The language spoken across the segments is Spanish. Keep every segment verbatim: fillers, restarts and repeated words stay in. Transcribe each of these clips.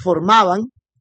informaban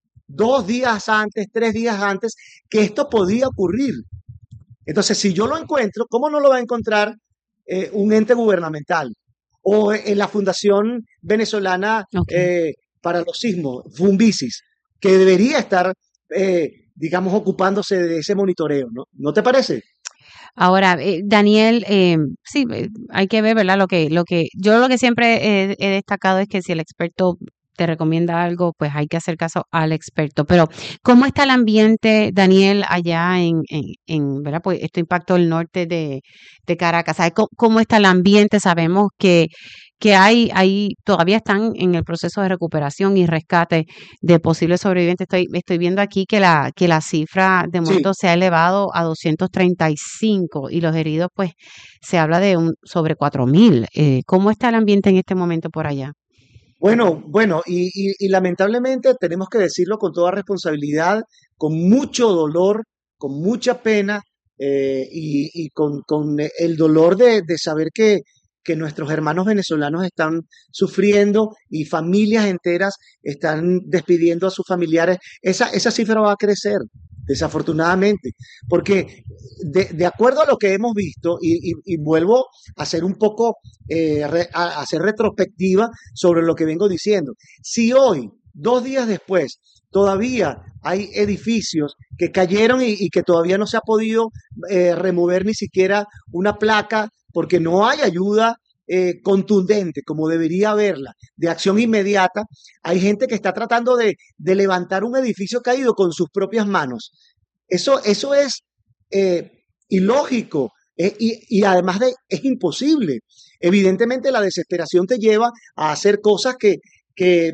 dos días antes, tres días antes, que esto podía ocurrir. Entonces, si yo lo encuentro, ¿cómo no lo va a encontrar eh, un ente gubernamental? O en la Fundación Venezolana Okay. eh, para los Sismos, Funvisis, que debería estar, eh, digamos, ocupándose de ese monitoreo, ¿no? ¿No te parece? Ahora, eh, Daniel, eh, sí, eh, hay que ver, ¿verdad? Lo que, lo que, yo lo que siempre he, he destacado es que si el experto te recomienda algo, pues hay que hacer caso al experto. Pero, ¿cómo está el ambiente, Daniel, allá en, en, en ¿verdad? Pues esto impactó el norte de, de Caracas. ¿Sabe cómo, cómo está el ambiente? Sabemos que, que hay, hay, todavía están en el proceso de recuperación y rescate de posibles sobrevivientes. Estoy, estoy viendo aquí que la, que la cifra de Sí. muertos se ha elevado a doscientos treinta y cinco y los heridos, pues, se habla de un, sobre cuatro mil. Eh, ¿cómo está el ambiente en este momento por allá? Bueno, bueno, y, y- y lamentablemente tenemos que decirlo con toda responsabilidad, con mucho dolor, con mucha pena eh, y, y con, con el dolor de, de saber que, que nuestros hermanos venezolanos están sufriendo y familias enteras están despidiendo a sus familiares. Esa, esa cifra va a crecer, desafortunadamente, porque de, de acuerdo a lo que hemos visto, y, y- y vuelvo a hacer un poco, eh, re- a a hacer retrospectiva, sobre lo que vengo diciendo. Si hoy, dos días después, todavía hay edificios que cayeron y, y que todavía no se ha podido eh, remover ni siquiera una placa porque no hay ayuda eh, contundente como debería haberla, de acción inmediata, hay gente que está tratando de, de levantar un edificio caído con sus propias manos. Eso, eso es eh, ilógico eh, y, y además de, es imposible. Evidentemente la desesperación te lleva a hacer cosas que, que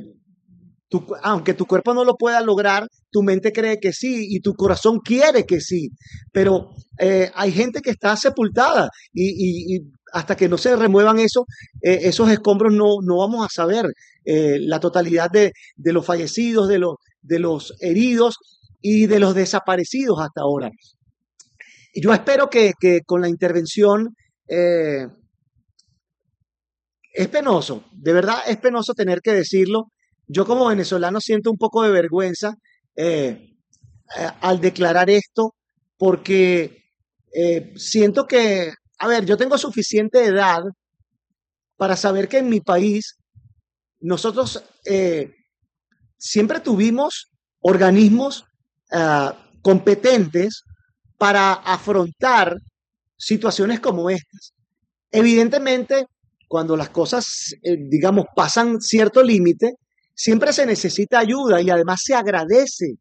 tu- aunque tu cuerpo no lo pueda lograr, tu mente cree que sí y tu corazón quiere que sí. Pero eh, hay gente que está sepultada y, y- y hasta que no se remuevan eso, eh, esos escombros no, no vamos a saber eh, la totalidad de, de los fallecidos, de los, de los heridos y de los desaparecidos hasta ahora. Y yo espero que, que con la intervención eh, es penoso, de verdad es penoso tener que decirlo. Yo como venezolano siento un poco de vergüenza eh, eh, al declarar esto porque eh, siento que, a ver, yo tengo suficiente edad para saber que en mi país nosotros eh, siempre tuvimos organismos ah, competentes para afrontar situaciones como estas. Evidentemente, cuando las cosas, eh, digamos, pasan cierto límite, siempre se necesita ayuda y además se agradece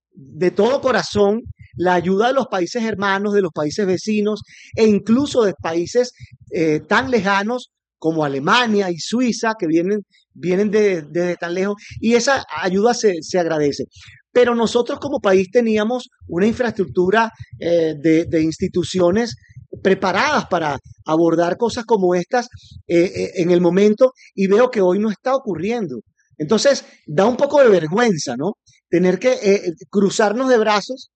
de todo corazón la ayuda de los países hermanos, de los países vecinos e incluso de países eh, tan lejanos como Alemania y Suiza, que vienen, vienen de, de tan lejos, y esa ayuda se, se agradece. Pero nosotros como país teníamos una infraestructura eh, de, de instituciones preparadas para abordar cosas como estas eh, eh, en el momento y veo que hoy no está ocurriendo. Entonces, da un poco de vergüenza, ¿no? Tener que eh, cruzarnos de brazos,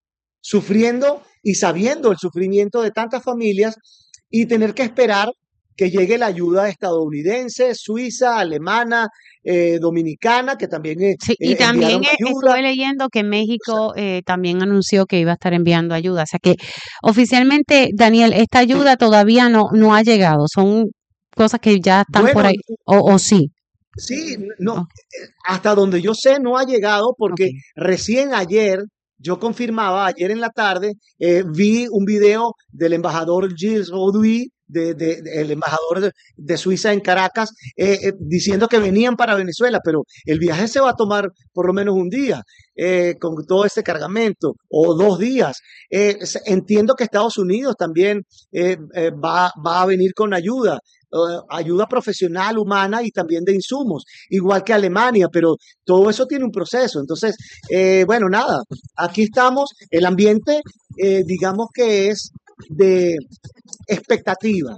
sufriendo y sabiendo el sufrimiento de tantas familias y tener que esperar que llegue la ayuda estadounidense, suiza, alemana, eh, dominicana, que también eh, Sí, y eh, también enviaron eh, ayuda. estuve leyendo que O sea, México eh, también anunció que iba a estar enviando ayuda. O sea que oficialmente, Daniel, esta ayuda todavía no, no ha llegado. Son cosas que ya están por bueno, ahí. O, o sí. sí, no, Oh, hasta donde yo sé no ha llegado ok. porque recién ayer, yo confirmaba, ayer en la tarde, eh, vi un video del embajador Gilles Roduy, de, de- de- el embajador de, de Suiza en Caracas, eh, eh, diciendo que venían para Venezuela, pero el viaje se va a tomar por lo menos un día eh, con todo este cargamento o dos días. Eh, s- entiendo que Estados Unidos también eh, eh, va, va a venir con ayuda. eh, ayuda profesional, humana y también de insumos, igual que Alemania, pero todo eso tiene un proceso. Entonces, eh, bueno, nada, aquí estamos, el ambiente, eh, digamos que es de expectativa.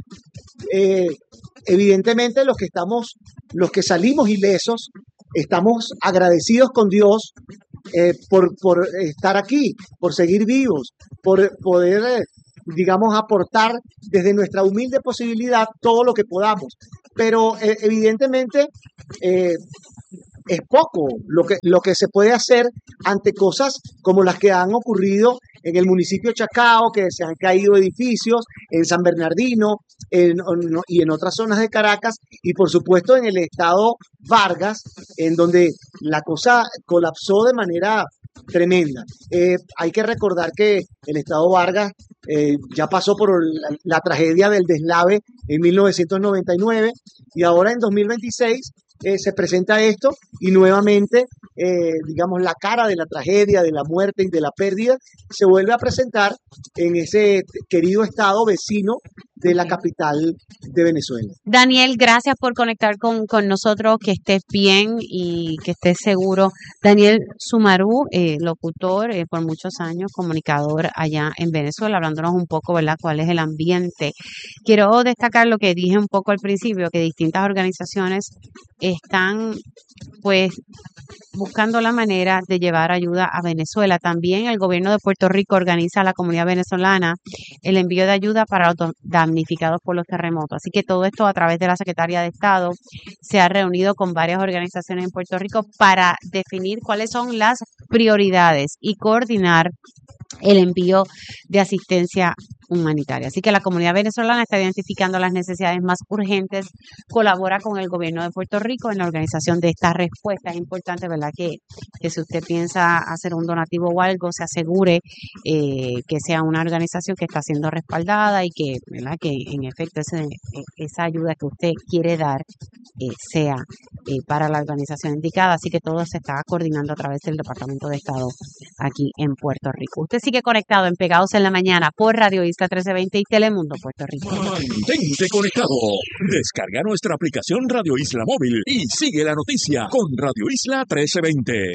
Eh, Evidentemente, los que estamos, los que salimos ilesos, estamos agradecidos con Dios eh, por, por estar aquí, por seguir vivos, por poder, eh, digamos, aportar desde nuestra humilde posibilidad todo lo que podamos. Pero eh, evidentemente, eh, es poco lo que, lo que se puede hacer ante cosas como las que han ocurrido en el municipio de Chacao, que se han caído edificios, en San Bernardino en, en, y en otras zonas de Caracas, y por supuesto en el estado Vargas, en donde la cosa colapsó de manera tremenda. Eh, hay que recordar que el estado Vargas eh, ya pasó por la, la tragedia del deslave en mil novecientos noventa y nueve y ahora en dos mil veintiséis eh, se presenta esto y nuevamente, eh, digamos, la cara de la tragedia, de la muerte y de la pérdida se vuelve a presentar en ese querido estado vecino de la capital de Venezuela. Daniel, gracias por conectar con, con nosotros, que estés bien y que estés seguro. Daniel Sumarú, eh, locutor eh, por muchos años, comunicador allá en Venezuela, hablándonos un poco, ¿verdad?, cuál es el ambiente. Quiero destacar lo que dije un poco al principio, que distintas organizaciones están, pues, buscando la manera de llevar ayuda a Venezuela. También el gobierno de Puerto Rico organiza a la comunidad venezolana el envío de ayuda para los damnificados por los terremotos. Así que todo esto a través de la Secretaría de Estado se ha reunido con varias organizaciones en Puerto Rico para definir cuáles son las prioridades y coordinar el envío de asistencia humanitaria. Así que la comunidad venezolana está identificando las necesidades más urgentes, colabora con el gobierno de Puerto Rico en la organización de esta respuesta. Es importante, ¿verdad?, que, que si usted piensa hacer un donativo o algo, se asegure eh, que sea una organización que está siendo respaldada y que, ¿verdad?, que en efecto ese, esa ayuda que usted quiere dar eh, sea eh, para la organización indicada. Así que todo se está coordinando a través del Departamento de Estado aquí en Puerto Rico. Usted sigue conectado en Pegados en la Mañana por Radio Isla trece veinte y Telemundo Puerto Rico. Mantente conectado. Descarga nuestra aplicación Radio Isla Móvil y sigue la noticia con Radio Isla trece veinte.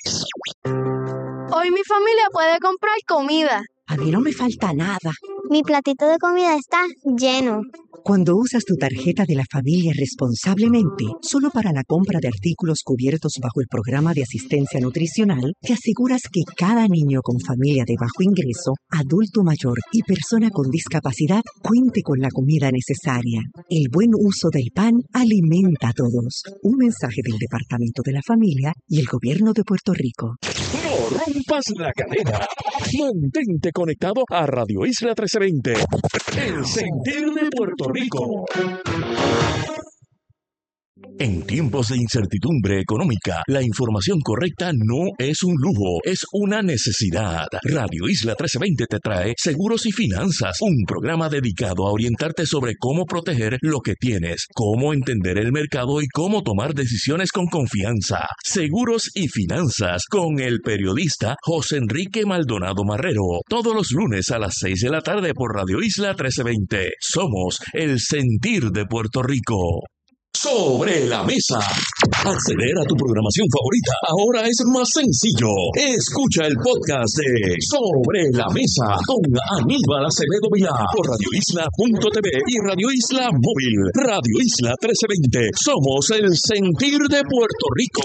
Hoy mi familia puede comprar comida. A mí no me falta nada. Mi platito de comida está lleno. Cuando usas tu tarjeta de la familia responsablemente, solo para la compra de artículos cubiertos bajo el programa de asistencia nutricional, te aseguras que cada niño con familia de bajo ingreso, adulto mayor y persona con discapacidad cuente con la comida necesaria. El buen uso del pan alimenta a todos. Un mensaje del Departamento de la Familia y el Gobierno de Puerto Rico. No rompas la cadena. Mantente conectado a Radio Isla trece veinte. El sentir de Puerto Rico. En tiempos de incertidumbre económica, la información correcta no es un lujo, es una necesidad. Radio Isla trece veinte te trae Seguros y Finanzas, un programa dedicado a orientarte sobre cómo proteger lo que tienes, cómo entender el mercado y cómo tomar decisiones con confianza. Seguros y Finanzas, con el periodista José Enrique Maldonado Marrero, todos los lunes a las seis de la tarde por Radio Isla trece veinte. Somos el sentir de Puerto Rico. Sobre la mesa. Acceder a tu programación favorita ahora es más sencillo. Escucha el podcast de Sobre la Mesa con Aníbal Acevedo Vilá por radio isla punto t v y Radio Isla Móvil. Radio Isla trece veinte. Somos el sentir de Puerto Rico.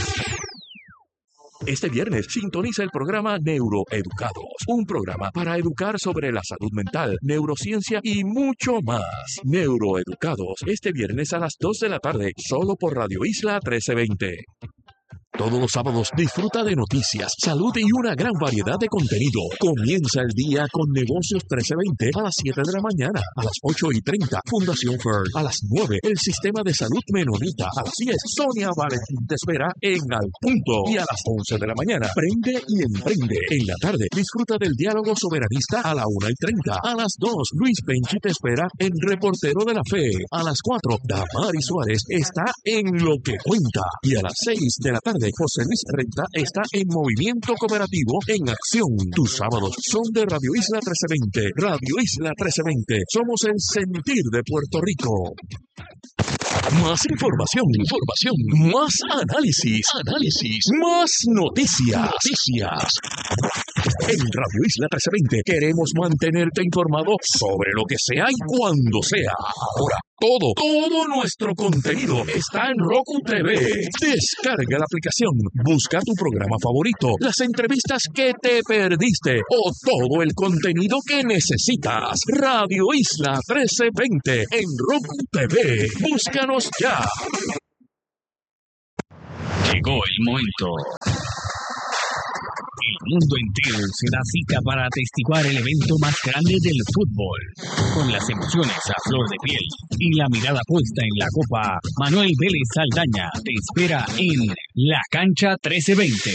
Este viernes sintoniza el programa Neuroeducados, un programa para educar sobre la salud mental, neurociencia y mucho más. Neuroeducados, este viernes a las dos de la tarde, solo por Radio Isla trece veinte. Todos los sábados disfruta de noticias, salud y una gran variedad de contenido. Comienza el día con Negocios trece veinte a las siete de la mañana. A las ocho y treinta, Fundación Fern. A las nueve, el Sistema de Salud Menonita. A las diez, Sonia Valentín te espera en Al Punto. Y a las once de la mañana, Prende y Emprende. En la tarde, disfruta del Diálogo Soberanista a la una y treinta. A las dos, Luis Penchi te espera en Reportero de la Fe. A las cuatro, Damari Suárez está en Lo que Cuenta. Y a las seis de la tarde, José Luis Renta está en Movimiento Cooperativo en Acción. Tus sábados son de Radio Isla trece veinte. Radio Isla trece veinte. Somos el sentir de Puerto Rico. Más información, información, más análisis, análisis, más noticias, noticias. En Radio Isla trece veinte queremos mantenerte informado sobre lo que sea y cuando sea. Ahora, todo, todo nuestro contenido está en Roku T V. Descarga la aplicación, busca tu programa favorito, las entrevistas que te perdiste o todo el contenido que necesitas. Radio Isla trece veinte en Roku T V. Búscanos ya. Llegó el momento. El mundo entero se da cita para atestiguar el evento más grande del fútbol. Con las emociones a flor de piel y la mirada puesta en la copa, Manuel Vélez Saldaña te espera en La Cancha trece veinte.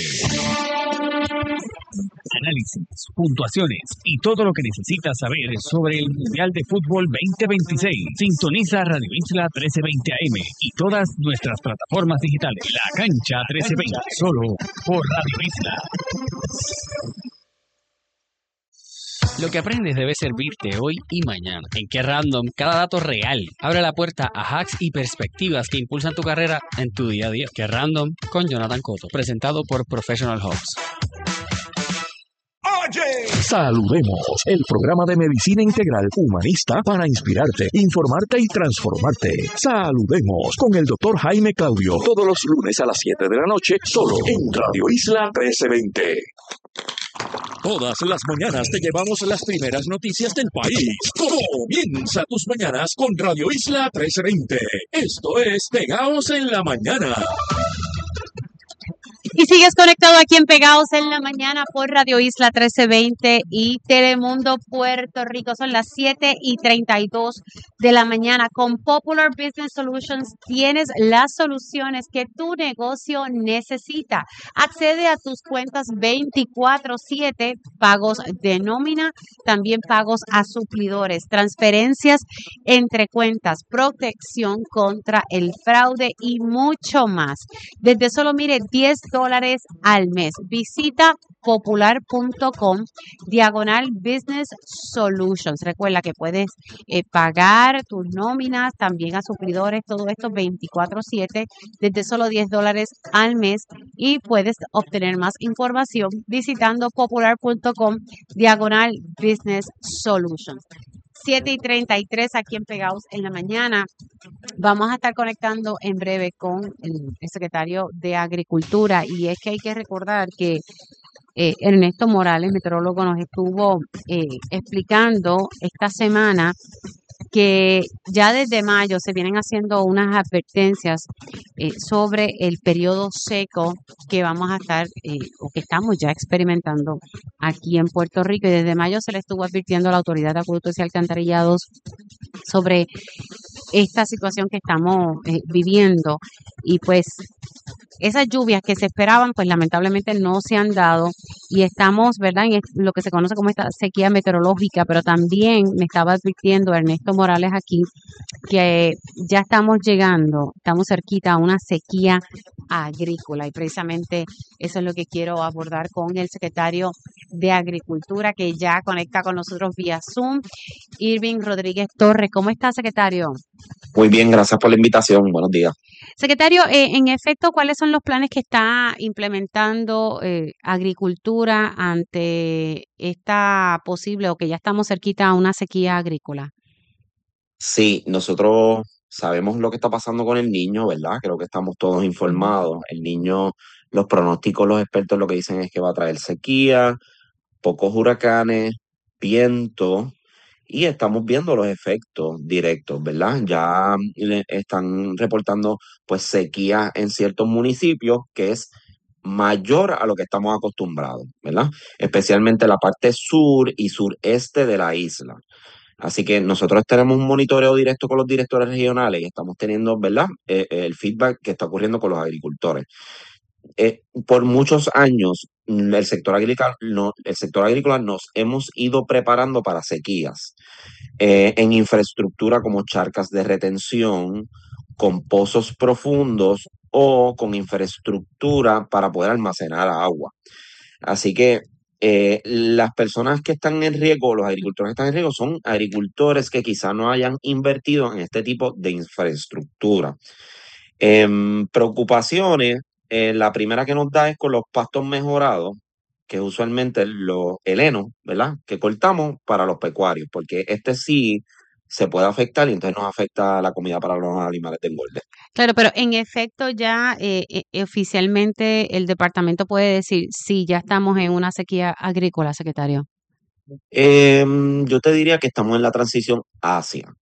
Análisis, puntuaciones y todo lo que necesitas saber sobre el Mundial de Fútbol veinte veintiséis. Sintoniza Radio Isla trece veinte A M y todas nuestras plataformas digitales. La Cancha trece veinte, solo por Radio Isla. Lo que aprendes debe servirte hoy y mañana. En Qué Random, cada dato real abre la puerta a hacks y perspectivas que impulsan tu carrera en tu día a día. Qué Random con Jonathan Cotto, presentado por Professional Hubs. Saludemos, el programa de medicina integral humanista para inspirarte, informarte y transformarte. Saludemos con el doctor Jaime Claudio, todos los lunes a las siete de la noche, solo en Radio Isla trece veinte. Todas las mañanas te llevamos las primeras noticias del país. Comienza tus mañanas con Radio Isla trece veinte. Esto es Pegaos en la Mañana. Y sigues conectado aquí en Pegados en la Mañana por Radio Isla trece veinte y Telemundo Puerto Rico. Son las siete y treinta y dos de la mañana. Con Popular Business Solutions tienes las soluciones que tu negocio necesita. Accede a tus cuentas veinticuatro siete, pagos de nómina, también pagos a suplidores, transferencias entre cuentas, protección contra el fraude y mucho más. Desde solo, mire, diez dólares al mes. Visita popular.com diagonal Business Solutions. Recuerda que puedes eh, pagar tus nóminas, también a suplidores, todo esto veinticuatro siete, desde solo diez dólares al mes, y puedes obtener más información visitando popular.com diagonal Business Solutions. siete y treinta y tres aquí en Pegados en la Mañana. Vamos a estar conectando en breve con el, el secretario de Agricultura, y es que hay que recordar que eh, Ernesto Morales, meteorólogo, nos estuvo eh, explicando esta semana que ya desde mayo se vienen haciendo unas advertencias eh, sobre el periodo seco que vamos a estar eh, o que estamos ya experimentando aquí en Puerto Rico, y desde mayo se le estuvo advirtiendo a la Autoridad de Acueductos y Alcantarillados sobre esta situación que estamos eh, viviendo, y pues esas lluvias que se esperaban, pues lamentablemente no se han dado, y estamos, ¿verdad?, en lo que se conoce como esta sequía meteorológica. Pero también me estaba advirtiendo Ernesto Morales aquí que ya estamos llegando, estamos cerquita a una sequía agrícola, y precisamente eso es lo que quiero abordar con el secretario de Agricultura, que ya conecta con nosotros vía Zoom, Irving Rodríguez Torres. ¿Cómo está, secretario? Muy bien, gracias por la invitación. Buenos días. Secretario, eh, en efecto, ¿cuáles son los planes que está implementando eh, Agricultura ante esta posible, o que ya estamos cerquita a una sequía agrícola? Sí, nosotros sabemos lo que está pasando con el Niño, ¿verdad? Creo que estamos todos informados. El Niño, los pronósticos, los expertos lo que dicen es que va a traer sequía, pocos huracanes, viento, y estamos viendo los efectos directos, ¿verdad? Ya le están reportando pues sequía en ciertos municipios, que es mayor a lo que estamos acostumbrados, ¿verdad? Especialmente la parte sur y sureste de la isla. Así que nosotros tenemos un monitoreo directo con los directores regionales y estamos teniendo, ¿verdad?, eh, el feedback que está ocurriendo con los agricultores. Eh, por muchos años, mm, el sector agrícola, no, el sector agrícola nos hemos ido preparando para sequías eh, en infraestructura como charcas de retención, con pozos profundos o con infraestructura para poder almacenar agua. Así que eh, las personas que están en riesgo, los agricultores que están en riesgo, son agricultores que quizá no hayan invertido en este tipo de infraestructura. Em, preocupaciones, eh, la primera que nos da es con los pastos mejorados, que es usualmente los, el heno, ¿verdad?, que cortamos para los pecuarios, porque este sí se puede afectar y entonces nos afecta la comida para los animales de engorde. Claro, pero en efecto ya eh, eh, oficialmente el departamento puede decir si ya estamos en una sequía agrícola, secretario. Em, yo te diría que estamos en la transición hacia,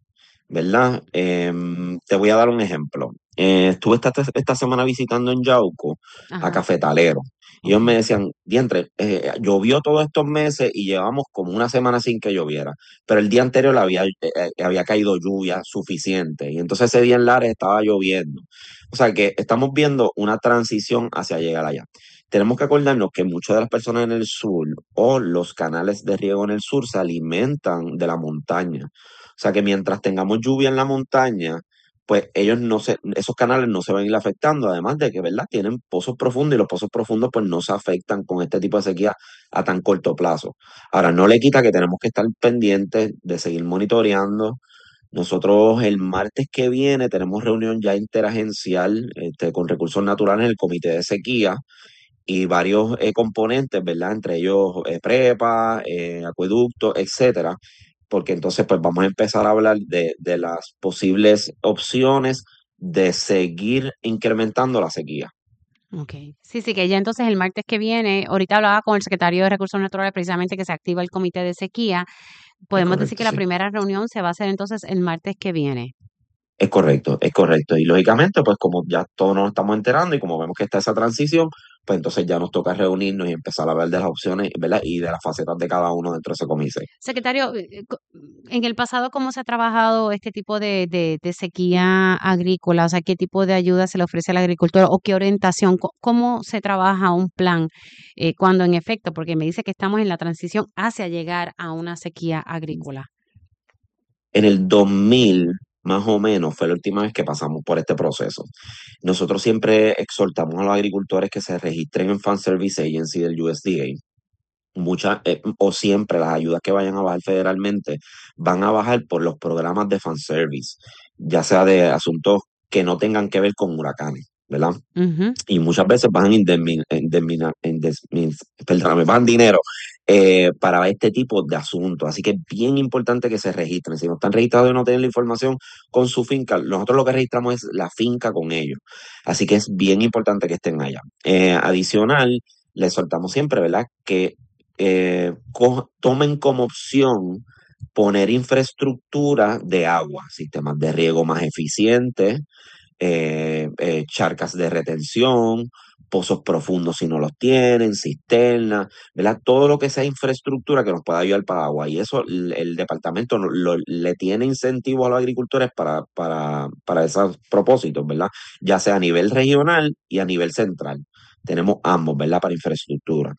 ¿verdad? Em, te voy a dar un ejemplo. Eh, estuve esta, esta semana visitando en Yauco a Ajá, cafetaleros. Y ellos ok. me decían, diantre, eh, llovió todos estos meses y llevamos como una semana sin que lloviera, pero el día anterior había, eh, eh, había caído lluvia suficiente y entonces ese día en Lares estaba lloviendo. O sea que estamos viendo una transición hacia llegar allá. Tenemos que acordarnos que muchas de las personas en el sur o los canales de riego en el sur se alimentan de la montaña. O sea que mientras tengamos lluvia en la montaña, pues ellos no se, esos canales no se van a ir afectando, además de que, ¿verdad? Tienen pozos profundos y los pozos profundos pues no se afectan con este tipo de sequía a tan corto plazo. Ahora, no le quita que tenemos que estar pendientes de seguir monitoreando. Nosotros el martes que viene tenemos reunión ya interagencial este, con recursos naturales en el comité de sequía y varios eh, componentes, ¿verdad? Entre ellos eh, prepa, eh, acueducto, etcétera, porque entonces pues vamos a empezar a hablar de, de las posibles opciones de seguir incrementando la sequía. Ok. Sí, sí, que ya entonces el martes que viene, ahorita hablaba con el secretario de Recursos Naturales precisamente que se activa el comité de sequía. Es Podemos decir correcto, que la sí. primera reunión se va a hacer entonces el martes que viene. Es correcto, es correcto. Y lógicamente, pues como ya todos nos estamos enterando y como vemos que está esa transición, pues entonces ya nos toca reunirnos y empezar a hablar de las opciones, ¿verdad? Y de las facetas de cada uno dentro de ese comité. Secretario, eh, eh, co- en el pasado, ¿cómo se ha trabajado este tipo de, de, de sequía agrícola? O sea, ¿qué tipo de ayuda se le ofrece al agricultor o qué orientación? Co- ¿Cómo se trabaja un plan eh, cuando en efecto, porque me dice que estamos en la transición hacia llegar a una sequía agrícola? En el dos mil, más o menos, fue la última vez que pasamos por este proceso. Nosotros siempre exhortamos a los agricultores que se registren en Fan Service Agency del U S D A. Muchas, eh, o siempre las ayudas que vayan a bajar federalmente van a bajar por los programas de Fan Service, ya sea de asuntos que no tengan que ver con huracanes, ¿verdad? Ujú. Y muchas veces bajan indemni- indemni- indemni- perdóname, bajan dinero eh, para este tipo de asuntos. Así que es bien importante que se registren. Si no están registrados y no tienen la información con su finca, nosotros lo que registramos es la finca con ellos. Así que es bien importante que estén allá. Eh, adicional, les soltamos siempre, ¿verdad? Que eh, co- tomen como opción poner infraestructura de agua, sistemas de riego más eficientes, eh, eh, charcas de retención, pozos profundos si no los tienen, cisternas, ¿verdad? Todo lo que sea infraestructura que nos pueda ayudar para agua. Y eso el, el departamento no- lo- le tiene incentivos a los agricultores para, para, para esos propósitos, ¿verdad? Ya sea a nivel regional y a nivel central. Tenemos ambos, ¿verdad? Para infraestructura.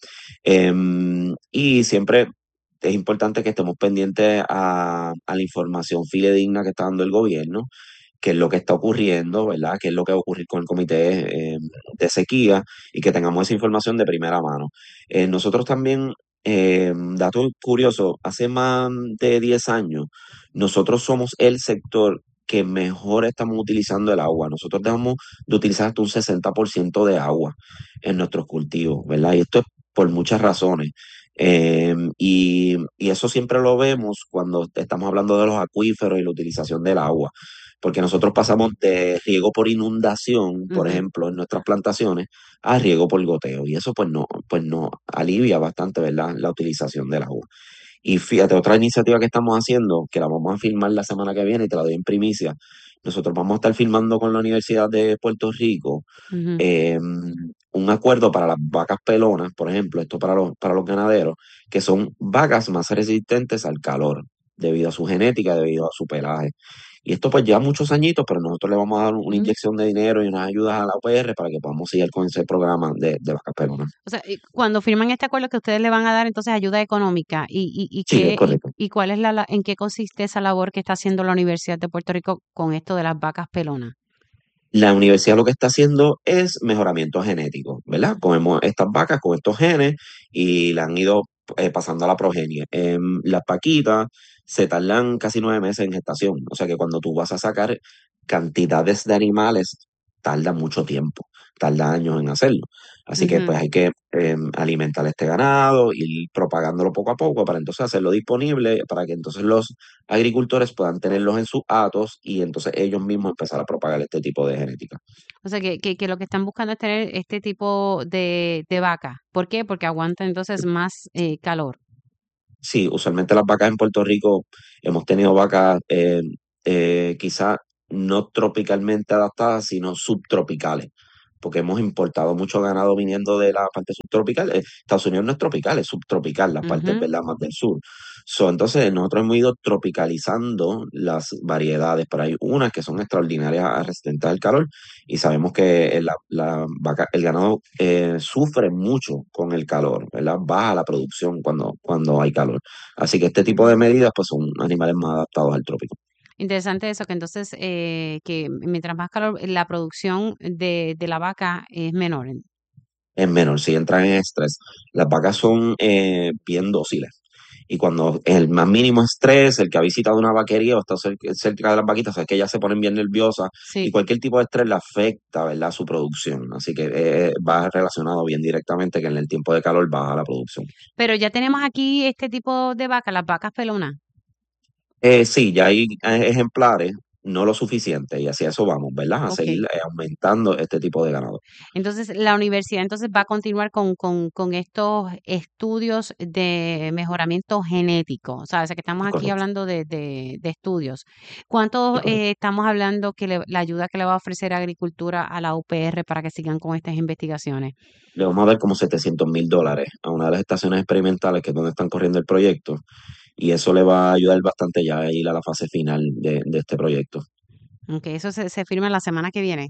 Em, y siempre es importante que estemos pendientes a, a la información fidedigna que está dando el gobierno, qué es lo que está ocurriendo, ¿verdad? Qué es lo que va a ocurrir con el comité eh, de sequía y que tengamos esa información de primera mano. Eh, nosotros también, eh, dato curioso, hace más de diez años, nosotros somos el sector que mejor estamos utilizando el agua. Nosotros dejamos de utilizar hasta un sesenta por ciento de agua en nuestros cultivos, ¿verdad? Y esto es por muchas razones. Eh, y, y eso siempre lo vemos cuando estamos hablando de los acuíferos y la utilización del agua, porque nosotros pasamos de riego por inundación, por Ujú. ejemplo, en nuestras plantaciones, a riego por goteo, y eso pues no, pues no alivia bastante, ¿verdad?, la utilización del agua. Y fíjate, otra iniciativa que estamos haciendo, que la vamos a filmar la semana que viene y te la doy en primicia, nosotros vamos a estar filmando con la Universidad de Puerto Rico Ujú. eh, un acuerdo para las vacas pelonas, por ejemplo, esto para los, para los ganaderos, que son vacas más resistentes al calor, debido a su genética, debido a su pelaje. Y esto pues lleva muchos añitos, pero nosotros le vamos a dar una Ujú. inyección de dinero y unas ayudas a la U P R para que podamos seguir con ese programa de, de vacas pelonas. O sea, y cuando firman este acuerdo que ustedes le van a dar entonces ayuda económica y, y, y Sí, es qué y, correcto. y cuál es la, la- en qué consiste esa labor que está haciendo la Universidad de Puerto Rico con esto de las vacas pelonas. La universidad lo que está haciendo es mejoramiento genético, ¿verdad? Comemos estas vacas con estos genes y la han ido eh, pasando a la progenie. Em, las vaquitas se tardan casi nueve meses en gestación, o sea que cuando tú vas a sacar cantidades de animales, tarda mucho tiempo, tarda años en hacerlo. Así que Ujú. pues hay que em, alimentar este ganado, ir propagándolo poco a poco para entonces hacerlo disponible, para que entonces los agricultores puedan tenerlos en sus hatos y entonces ellos mismos empezar a propagar este tipo de genética. O sea, que, que, que lo que están buscando es tener este tipo de, de vaca. ¿Por qué? Porque aguanta entonces más eh, calor. Sí, usualmente las vacas en Puerto Rico hemos tenido vacas eh, eh, quizá no tropicalmente adaptadas, sino subtropicales, porque hemos importado mucho ganado viniendo de la parte subtropical. Eh, Estados Unidos no es tropical, es subtropical, las partes, Ujú. ¿verdad?, más del sur. So, entonces, nosotros hemos ido tropicalizando las variedades, pero hay unas que son extraordinarias a resistentes al calor y sabemos que la, la vaca, el ganado eh, sufre mucho con el calor, ¿verdad? Baja la producción cuando, cuando hay calor. Así que este tipo de medidas pues son animales más adaptados al trópico. Interesante eso, que entonces, eh, que mientras más calor, la producción de, de la vaca es menor. Es menor, si entran en estrés. Las vacas son eh, bien dóciles. Y cuando el más mínimo estrés, el que ha visitado una vaquería o está cerca, cerca de las vaquitas, es que ellas se ponen bien nerviosas y Sí, cualquier tipo de estrés le afecta, ¿verdad?, su producción. Así que eh, va relacionado bien directamente que en el tiempo de calor baja la producción. pero ya tenemos aquí este tipo de vaca, las vacas pelonas. Eh, sí, ya hay eh, ejemplares, no lo suficiente, y hacia eso vamos, ¿verdad? A Ok. seguir eh, aumentando este tipo de ganado. Entonces, la universidad entonces va a continuar con, con, con estos estudios de mejoramiento genético. O sea, o sea, que estamos Es aquí correcto, hablando de, de, de estudios. ¿Cuánto es correcto. eh, estamos hablando que le- la ayuda que le va a ofrecer Agricultura a la U P R para que sigan con estas investigaciones? Le vamos a dar como setecientos mil dólares a una de las estaciones experimentales, que es donde están corriendo el proyecto, y eso le va a ayudar bastante ya a ir a la fase final de, de este proyecto. Ok, eso se, se firma la semana que viene.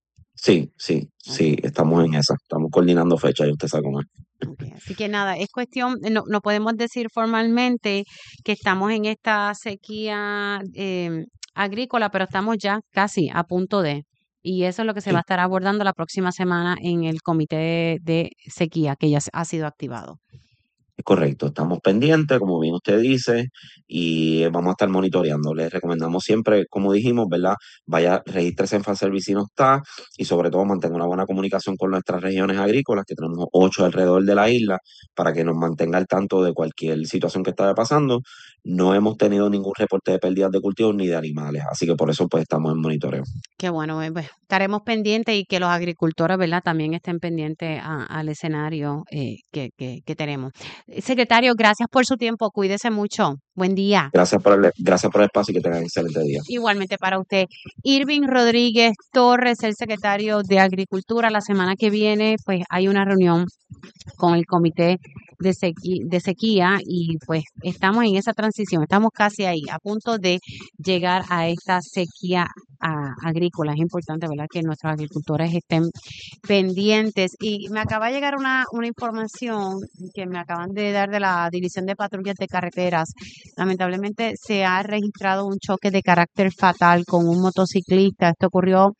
Sí, sí, Ok. sí, estamos en esa, estamos coordinando fechas y usted sabe cómo es. Ok, así que nada, es cuestión, no, no podemos decir formalmente que estamos en esta sequía eh, agrícola, pero estamos ya casi a punto de. Y eso es lo que se va a Sí. estar abordando la próxima semana en el comité de sequía que ya se- ha sido activado. Es correcto, estamos pendientes, como bien usted dice, y vamos a estar monitoreando. Les recomendamos siempre, como dijimos, ¿verdad? Vaya, regístrese en FanService si no está, y sobre todo mantenga una buena comunicación con nuestras regiones agrícolas, que tenemos ocho alrededor de la isla, para que nos mantenga al tanto de cualquier situación que esté pasando. No hemos tenido ningún reporte de pérdidas de cultivos ni de animales, así que por eso pues estamos en monitoreo. Qué bueno, eh, pues, estaremos pendientes y que los agricultores, ¿verdad? También estén pendientes a- al escenario eh, que, que, que tenemos. Eh, Secretario, gracias por su tiempo. Cuídese mucho. Buen día. Gracias por el, gracias por el espacio y que tengan un excelente día. Igualmente para usted. Irving Rodríguez Torres, el secretario de Agricultura. La semana que viene, pues hay una reunión con el comité de sequía, de sequía y pues estamos en esa transición, estamos casi ahí, a punto de llegar a esta sequía a- agrícola. Es importante, ¿verdad?, que nuestros agricultores estén pendientes. Y me acaba de llegar una, una información que me acaban de dar de la División de Patrullas de Carreteras. Lamentablemente se ha registrado un choque de carácter fatal con un motociclista. Esto ocurrió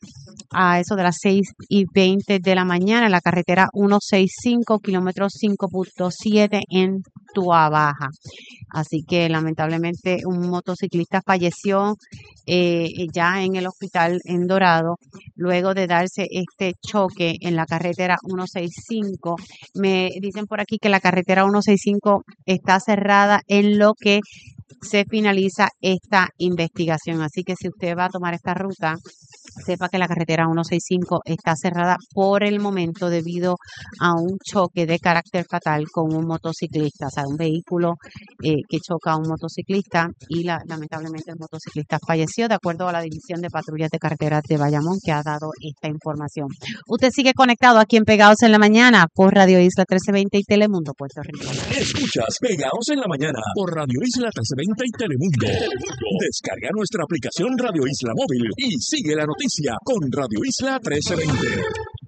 a eso de las seis y veinte de la mañana en la carretera ciento sesenta y cinco, kilómetro cinco punto siete en Tuabaja. Así que lamentablemente un motociclista falleció eh, ya en el hospital en Dorado luego de darse este choque en la carretera ciento sesenta y cinco. Me dicen por aquí que la carretera ciento sesenta y cinco está cerrada en lo que se finaliza esta investigación. Así que si usted va a tomar esta ruta, sepa que la carretera ciento sesenta y cinco está cerrada por el momento debido a un choque de carácter fatal con un motociclista, o sea, un vehículo eh, que choca a un motociclista y la, lamentablemente el motociclista falleció, de acuerdo a la División de Patrullas de Carreteras de Bayamón, que ha dado esta información. Usted sigue conectado aquí en Pegados en la Mañana por Radio Isla trece veinte y Telemundo Puerto Rico. Escuchas Pegados en la Mañana por Radio Isla trece veinte y Telemundo. Descarga nuestra aplicación Radio Isla Móvil y sigue la noticia con Radio Isla trece veinte.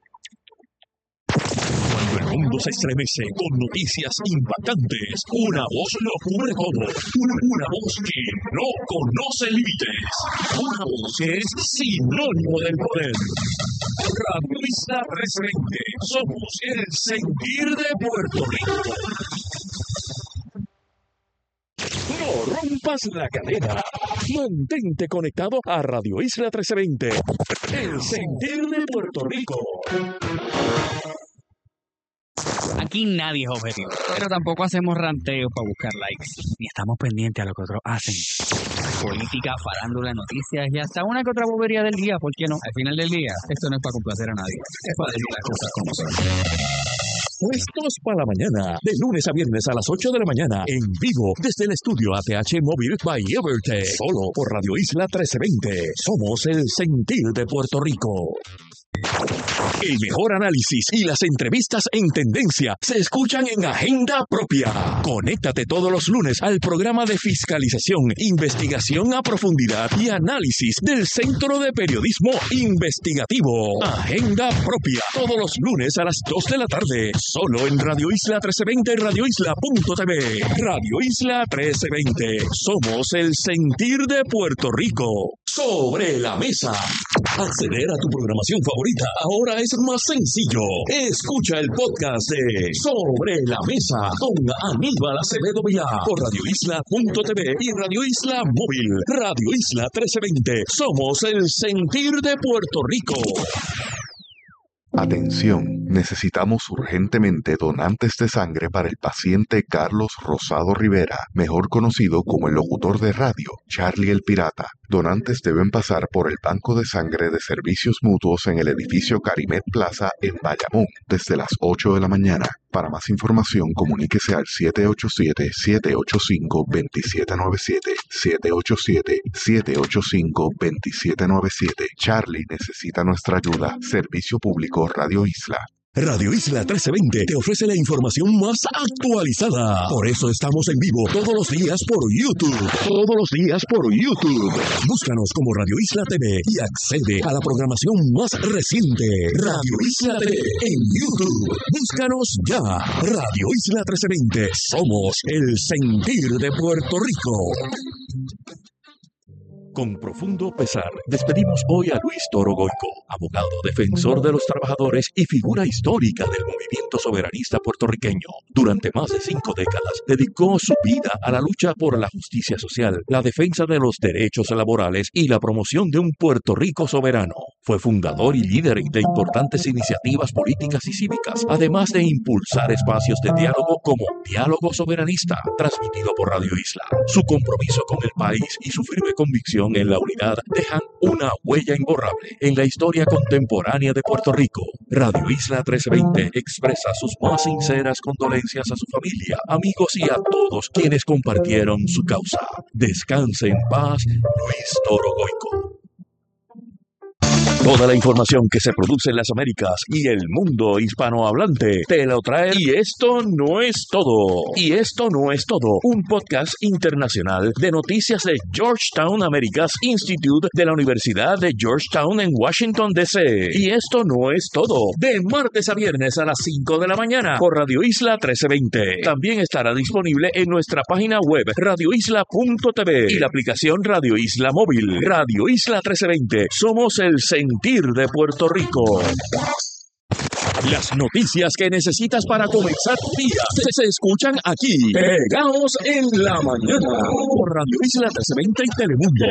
Cuando el mundo se estremece con noticias impactantes, una voz lo cubre todo. Una, una voz que no conoce límites. Una voz que es sinónimo del poder. Radio Isla trece veinte. Somos el sentir de Puerto Rico. No rompas la cadena. Mantente conectado a Radio Isla trece veinte. El sentir de Puerto Rico. Aquí nadie es objetivo, pero tampoco hacemos ranteos para buscar likes, ni estamos pendientes a lo que otros hacen. Política, farándula, noticias y hasta una que otra bobería del día, ¿por qué no? Al final del día, esto no es para complacer a nadie, es para decir las cosas como son. Puestos para la mañana, de lunes a viernes a las ocho de la mañana, en vivo, desde el estudio A T H Móvil by Evertech, solo por Radio Isla trece veinte. Somos el sentir de Puerto Rico. El mejor análisis y las entrevistas en tendencia se escuchan en Agenda Propia. Conéctate todos los lunes al programa de fiscalización, investigación a profundidad y análisis del Centro de Periodismo Investigativo. Agenda Propia, todos los lunes a las dos de la tarde, solo en Radio Isla trece veinte y radio isla punto t v. Radio Isla trece veinte, somos el sentir de Puerto Rico. Sobre la mesa. Acceder a tu programación favorita ahora es más sencillo. Escucha el podcast de Sobre la Mesa con Aníbal Acevedo Vilá por radio isla punto t v y Radio Isla Móvil. Radio Isla trece veinte. Somos el sentir de Puerto Rico. Atención, necesitamos urgentemente donantes de sangre para el paciente Carlos Rosado Rivera, mejor conocido como el locutor de radio, Charlie el Pirata. Donantes deben pasar por el Banco de Sangre de Servicios Mutuos en el edificio Carimet Plaza en Bayamón, desde las ocho de la mañana. Para más información, comuníquese al siete ocho siete, siete ocho cinco, dos siete nueve siete, siete ocho siete, siete ocho cinco, dos siete nueve siete. Charlie necesita nuestra ayuda. Servicio Público Radio Isla. Radio Isla trece veinte te ofrece la información más actualizada. Por eso estamos en vivo todos los días por YouTube. Todos los días por YouTube. Búscanos como Radio Isla T V y accede a la programación más reciente. Radio Isla T V en YouTube. Búscanos ya. Radio Isla trece veinte. Somos el sentir de Puerto Rico. Con profundo pesar, despedimos hoy a Luis Toro Goico, abogado defensor de los trabajadores y figura histórica del movimiento soberanista puertorriqueño. Durante más de cinco décadas, dedicó su vida a la lucha por la justicia social, la defensa de los derechos laborales y la promoción de un Puerto Rico soberano. Fue fundador y líder de importantes iniciativas políticas y cívicas, además de impulsar espacios de diálogo como Diálogo Soberanista, transmitido por Radio Isla. Su compromiso con el país y su firme convicción en la unidad dejan una huella imborrable en la historia contemporánea de Puerto Rico. Radio Isla trece veinte expresa sus más sinceras condolencias a su familia, amigos y a todos quienes compartieron su causa. Descanse en paz, Luis Toro Goico. Toda la información que se produce en las Américas y el mundo hispanohablante te lo trae. Y esto no es todo. Y esto no es todo. Un podcast internacional de noticias de Georgetown Americas Institute de la Universidad de Georgetown en Washington, D C Y esto no es todo. De martes a viernes a las cinco de la mañana por Radio Isla trece veinte. También estará disponible en nuestra página web radio isla punto t v y la aplicación Radio Isla Móvil. Radio Isla trece veinte. Somos el sentir de Puerto Rico. Las noticias que necesitas para comenzar tu día se, se escuchan aquí, pegados en la mañana, por Radio Isla trece veinte y Telemundo.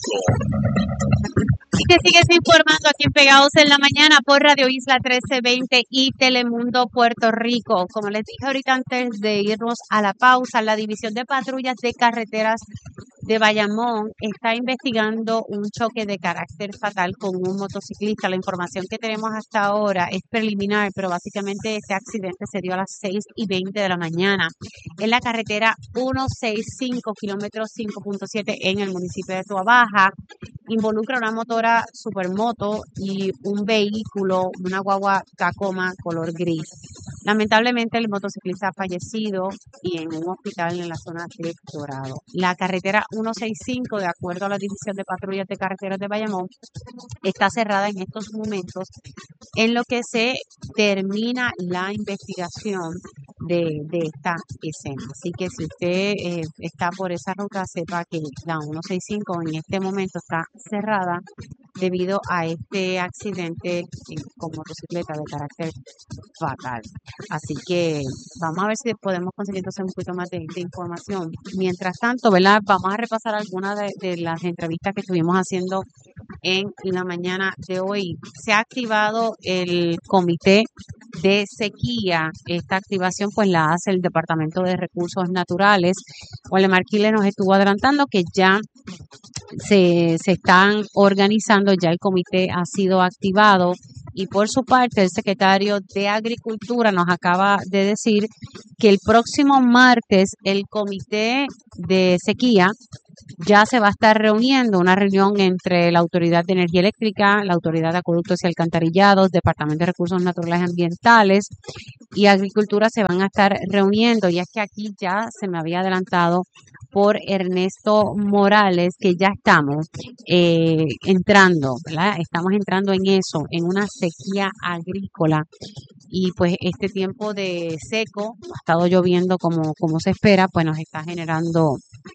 Y te sigues informando aquí en Pegados en la Mañana por Radio Isla trece veinte y Telemundo Puerto Rico. Como les dije ahorita antes de irnos a la pausa, la División de Patrullas de Carreteras de Bayamón está investigando un choque de carácter fatal con un motociclista. La información que tenemos hasta ahora es preliminar, pero básicamente este accidente se dio a las seis y veinte de la mañana en la carretera ciento sesenta y cinco, kilómetros cinco punto siete en el municipio de Toabaja. Involucra una motora supermoto y un vehículo, una guagua Tacoma color gris. Lamentablemente el motociclista ha fallecido y en un hospital en la zona de Dorado. La carretera ciento sesenta y cinco, de acuerdo a la División de Patrullas de Carreteras de Bayamón, está cerrada en estos momentos en lo que se termina la investigación de, de esta escena. Así que si usted eh, está por esa ruta, sepa que la ciento sesenta y cinco en este momento está cerrada debido a este accidente con motocicleta de carácter fatal. Así que vamos a ver si podemos conseguir entonces un poquito más de, de información. Mientras tanto, ¿verdad? Vamos a repasar algunas de, de las entrevistas que estuvimos haciendo en la mañana de hoy. Se ha activado el comité de sequía. Esta activación pues la hace el Departamento de Recursos Naturales. Waldemar Quiles nos estuvo adelantando que ya se, se están organizando, ya el comité ha sido activado Y por su parte, el secretario de Agricultura nos acaba de decir que el próximo martes el Comité de Sequía ya se va a estar reuniendo, una reunión entre la Autoridad de Energía Eléctrica, la Autoridad de Acueductos y Alcantarillados, Departamento de Recursos Naturales y Ambientales y Agricultura se van a estar reuniendo. Y es que aquí ya se me había adelantado por Ernesto Morales que ya estamos eh, entrando, ¿verdad? Estamos entrando en eso, en una sequía agrícola. Y pues este tiempo de seco, ha estado lloviendo como, como se espera, pues nos está generando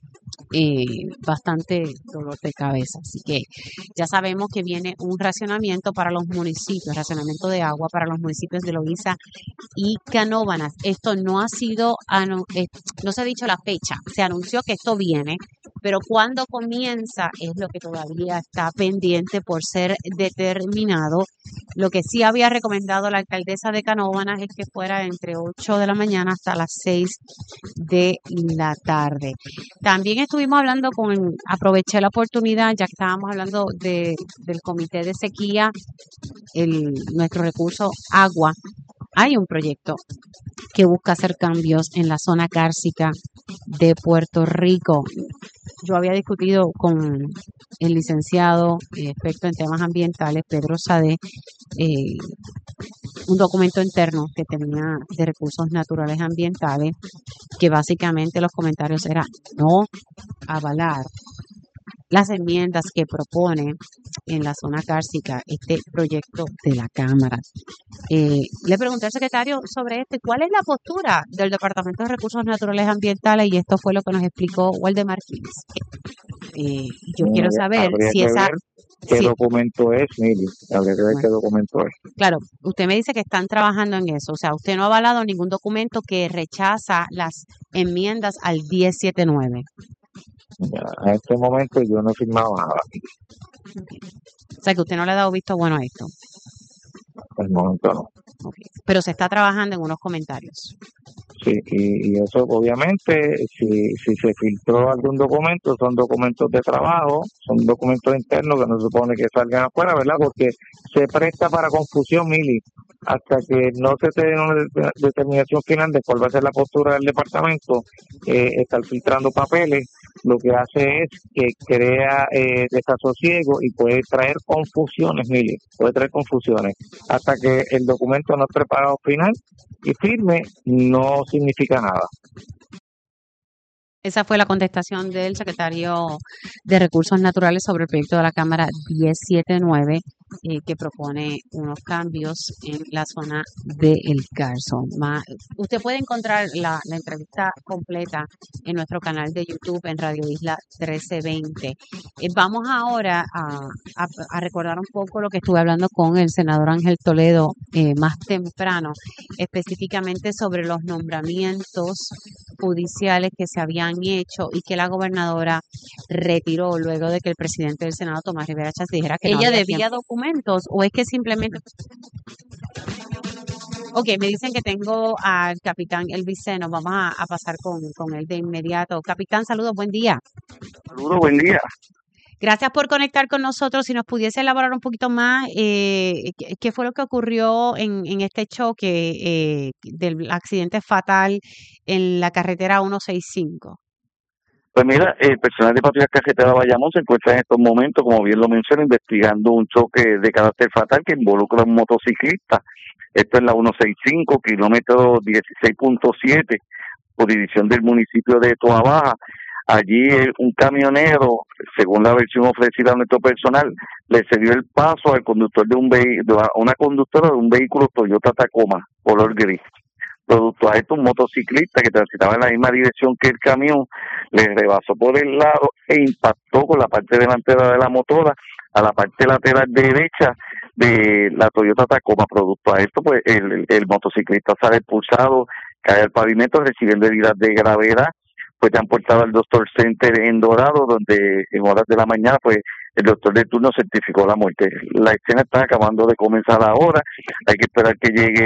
eh, bastante dolor de cabeza. Así que ya sabemos que viene un racionamiento para los municipios, racionamiento de agua para los municipios de Loíza y Canóvanas. Esto no ha sido, anu- eh, no se ha dicho la fecha, se anunció que esto viene, pero cuándo comienza es lo que todavía está pendiente por ser determinado. Lo que sí había recomendado la alcaldesa de Canóvanas es que fuera entre ocho de la mañana hasta las seis de la tarde. También estuvimos hablando con, aproveché la oportunidad, ya que estábamos hablando de, del comité de sequía, el, nuestro recurso agua. Hay un proyecto que busca hacer cambios en la zona cárcica de Puerto Rico. Yo había discutido con el licenciado eh, experto en temas ambientales, Pedro Sade, eh, un documento interno que tenía de recursos naturales ambientales, que básicamente los comentarios eran no avalar las enmiendas que propone en la zona cárcica este proyecto de la Cámara. Eh, le pregunté al secretario sobre esto, ¿cuál es la postura del Departamento de Recursos Naturales Ambientales? Y esto fue lo que nos explicó Walde Martínez. Eh, yo quiero saber Habría si que esa... ver qué si- documento es, Mili. Habría que ver qué Bueno. documento es. Claro, usted me dice que están trabajando en eso, o sea, usted no ha avalado ningún documento que rechaza las enmiendas al diez setenta y nueve. Ya, a este momento yo no he firmado nada. O sea, que usted no le ha dado visto bueno a esto. Hasta el momento no. Ok. Pero se está trabajando en unos comentarios. Sí, y, y eso obviamente, si, si se filtró algún documento, son documentos de trabajo, son documentos internos que no se supone que salgan afuera, ¿verdad? Porque se presta para confusión, Mili, hasta que no se tenga una de- determinación final de cuál va a ser la postura del departamento, eh, estar filtrando papeles, lo que hace es que crea eh, desasosiego y puede traer confusiones, Mili, puede traer confusiones. Hasta que el documento no es preparado final y firme, no significa nada. Esa fue la contestación del secretario de Recursos Naturales sobre el proyecto de la Cámara diez setenta y nueve, eh, que propone unos cambios en la zona de El Carso. Ma- usted puede encontrar la, la entrevista completa en nuestro canal de YouTube en Radio Isla trece veinte. Eh, vamos ahora a, a- a recordar un poco lo que estuve hablando con el senador Ángel Toledo eh, más temprano, específicamente sobre los nombramientos judiciales que se habían hecho y que la gobernadora retiró luego de que el presidente del Senado, Tomás Rivera Chats, dijera que no Ella había debía tiempo. documentos o es que simplemente... Ok, me dicen que tengo al capitán Elvis Seno, vamos a, a pasar con, con él de inmediato. Capitán, saludos, buen día. Saludos, buen día. Gracias por conectar con nosotros. Si nos pudiese elaborar un poquito más, eh, ¿qué, qué fue lo que ocurrió en, en este choque eh, del accidente fatal en la carretera ciento sesenta y cinco? Pues mira, el personal de Patrulla Carretera Bayamón se encuentra en estos momentos, como bien lo menciona, investigando un choque de carácter fatal que involucra a un motociclista. Esto es la ciento sesenta y cinco, kilómetro dieciséis punto siete, jurisdicción del municipio de Toa Baja. Allí eh, un camionero, según la versión ofrecida a nuestro personal, le cedió el paso al conductor de un vehículo, a una conductora de un vehículo Toyota Tacoma, color gris. Producto a esto, un motociclista que transitaba en la misma dirección que el camión le rebasó por el lado e impactó con la parte delantera de la motora a la parte lateral derecha de la Toyota Tacoma. Producto a esto, pues el, el, el motociclista sale expulsado, cae al pavimento recibiendo heridas de gravedad. Fue transportado al Doctor Center en Dorado, donde en horas de la mañana pues el doctor de turno certificó la muerte. La escena está acabando de comenzar ahora, hay que esperar que llegue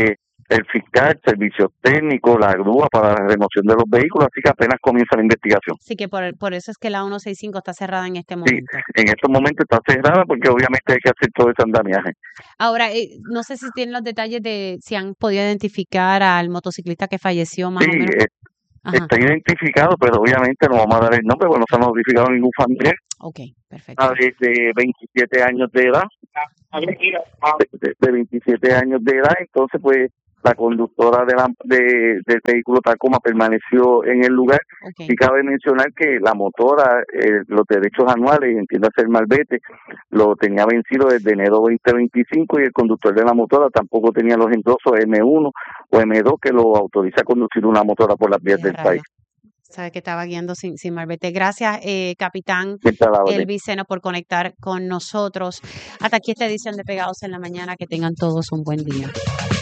el fiscal, servicios técnicos, la grúa para la remoción de los vehículos, así que apenas comienza la investigación. Sí, que por, por eso es que la ciento sesenta y cinco está cerrada en este momento. Sí, en estos momentos está cerrada porque obviamente hay que hacer todo ese andamiaje. Ahora, eh, no sé si tienen los detalles de si han podido identificar al motociclista que falleció más Sí, o menos. eh, está identificado, pero obviamente no vamos a dar el nombre porque no se ha notificado ningún familiar. Ok, perfecto. De veintisiete años de edad, de, de veintisiete años de edad, entonces pues la conductora de la, de, del vehículo Tacoma permaneció en el lugar. Okay. Y cabe mencionar que la motora, eh, los derechos anuales, entiéndase el malvete, lo tenía vencido desde enero veinte veinticinco y el conductor de la motora tampoco tenía los endosos eme uno o eme dos que lo autoriza a conducir una motora por las vías del país. Sabe que estaba guiando sin, sin malvete. Gracias, eh, capitán Elvis Seno, por conectar con nosotros. Hasta aquí esta edición de Pegados en la Mañana. Que tengan todos un buen día.